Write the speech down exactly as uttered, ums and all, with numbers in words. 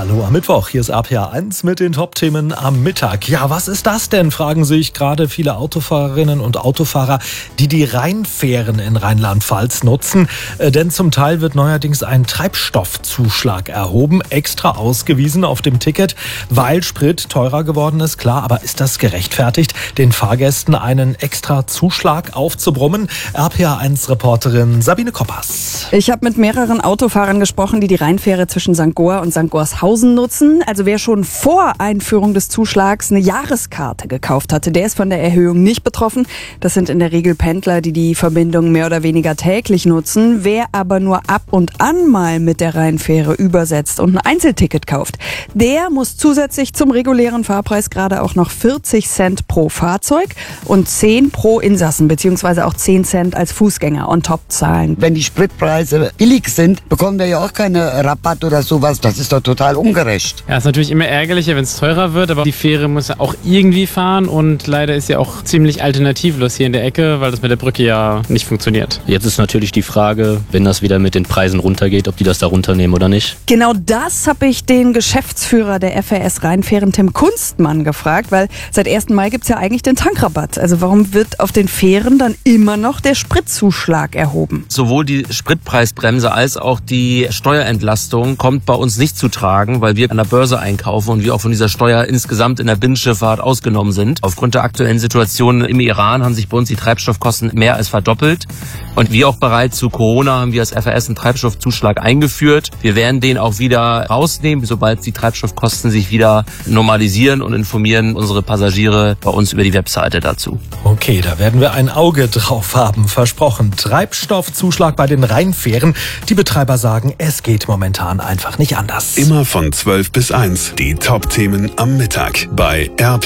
Hallo am Mittwoch, hier ist R P R eins mit den Top-Themen am Mittag. Ja, was ist das denn, fragen sich gerade viele Autofahrerinnen und Autofahrer, die die Rheinfähren in Rheinland-Pfalz nutzen. Äh, denn zum Teil wird neuerdings ein Treibstoffzuschlag erhoben, extra ausgewiesen auf dem Ticket, weil Sprit teurer geworden ist. Klar, aber ist das gerechtfertigt, den Fahrgästen einen extra Zuschlag aufzubrummen? R P R eins-Reporterin Sabine Koppers. Ich habe mit mehreren Autofahrern gesprochen, die die Rheinfähre zwischen Sankt Goar und Sankt Gorshausen nutzen. Also wer schon vor Einführung des Zuschlags eine Jahreskarte gekauft hatte, der ist von der Erhöhung nicht betroffen. Das sind in der Regel Pendler, die die Verbindung mehr oder weniger täglich nutzen. Wer aber nur ab und an mal mit der Rheinfähre übersetzt und ein Einzelticket kauft, der muss zusätzlich zum regulären Fahrpreis gerade auch noch vierzig Cent pro Fahrzeug und zehn pro Insassen, beziehungsweise auch zehn Cent als Fußgänger on top zahlen. Wenn die Spritpreise billig sind, bekommen wir ja auch keine Rabatt oder sowas. Das ist doch total ungerecht. Ja, ist natürlich immer ärgerlicher, wenn es teurer wird, aber die Fähre muss ja auch irgendwie fahren und leider ist ja auch ziemlich alternativlos hier in der Ecke, weil das mit der Brücke ja nicht funktioniert. Jetzt ist natürlich die Frage, wenn das wieder mit den Preisen runtergeht, ob die das da runternehmen oder nicht. Genau das habe ich den Geschäftsführer der F R S Rheinfähren, Tim Kunstmann, gefragt, weil seit ersten Mai gibt es ja eigentlich den Tankrabatt. Also warum wird auf den Fähren dann immer noch der Spritzuschlag erhoben? Sowohl die Spritpreisbremse als auch die Steuerentlastung kommt bei uns nicht zu tragen, weil wir an der Börse einkaufen und wir auch von dieser Steuer insgesamt in der Binnenschifffahrt ausgenommen sind. Aufgrund der aktuellen Situation im Iran haben sich bei uns die Treibstoffkosten mehr als verdoppelt. Und wie auch bereits zu Corona haben wir als F R S einen Treibstoffzuschlag eingeführt. Wir werden den auch wieder rausnehmen, sobald die Treibstoffkosten sich wieder normalisieren, und informieren unsere Passagiere bei uns über die Webseite dazu. Okay, da werden wir ein Auge drauf haben, versprochen. Treibstoffzuschlag bei den Rheinfähren. Die Betreiber sagen, es geht momentan einfach nicht anders. Immer von zwölf bis eins. Die Top-Themen am Mittag bei R P R.